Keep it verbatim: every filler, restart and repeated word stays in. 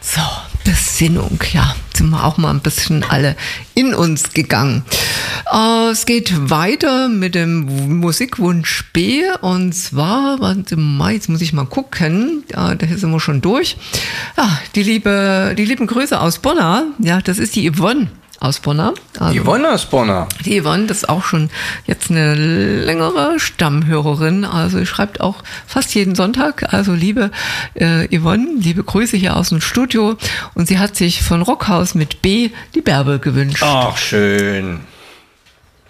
So, Besinnung, ja, sind wir auch mal ein bisschen alle in uns gegangen. Äh, es geht weiter mit dem Musikwunsch B und zwar, warte mal, jetzt muss ich mal gucken, ja, da sind wir schon durch. Ja, die liebe, die lieben Grüße aus Bonn, ja, das ist die Yvonne aus Bonn. Also, Yvonne aus Bonn. Die Yvonne, das ist auch schon jetzt eine längere Stammhörerin, also schreibt auch fast jeden Sonntag. Also liebe äh, Yvonne, liebe Grüße hier aus dem Studio und sie hat sich von Rockhaus mit B die Bärbel gewünscht. Ach, schön.